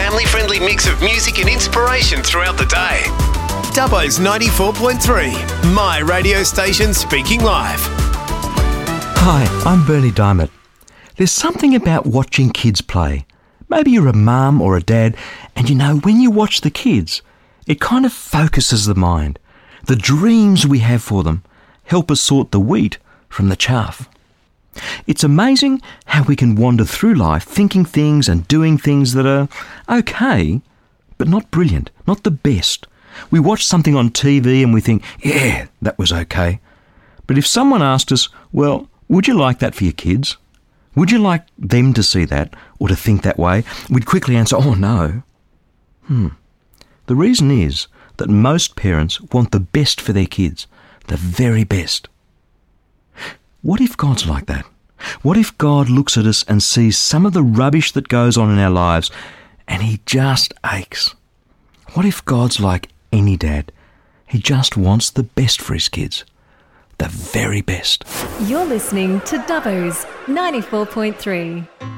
family-friendly mix of music and inspiration throughout the day. Dubbo's 94.3, my radio station speaking live. Hi, I'm Bernie Diamond. There's something about watching kids play. Maybe you're a mum or a dad, and you know, when you watch the kids, it kind of focuses the mind. The dreams we have for them help us sort the wheat from the chaff. It's amazing how we can wander through life thinking things and doing things that are okay, but not brilliant, not the best. We watch something on TV and we think, yeah, that was okay. But if someone asked us, well, would you like that for your kids? Would you like them to see that or to think that way? We'd quickly answer, oh no. The reason is that most parents want the best for their kids, the very best. What if God's like that? What if God looks at us and sees some of the rubbish that goes on in our lives and he just aches? What if God's like any dad? He just wants the best for his kids. The very best. You're listening to Dubbo's 94.3.